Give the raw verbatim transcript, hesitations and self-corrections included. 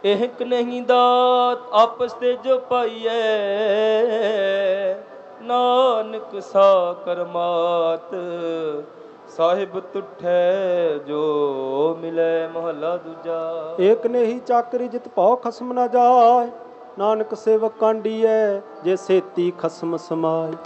ਇਹਕ ਨਹੀਂ ਦਾਤ ਆਪਸ ਤੇ ਜੋ ਪਾਈਐ, ਨਾਨਕ ਸਾ ਕਰਮਾਤ ਸਾਹਿਬ ਤੁਠੈ ਜੋ ਮਿਲੈ। ਮਹਲਾ ਦੂਜਾ। ਏਕ ਨਹੀਂ ਚਾਕਰੀ ਜਿਤ ਭਉ ਖਸਮ ਨਾ ਜਾਏ, ਨਾਨਕ ਸੇਵਕ ਕਾਂਡੀਐ ਜੇ ਸੇਤੀ ਖਸਮ ਸਮਾਏ।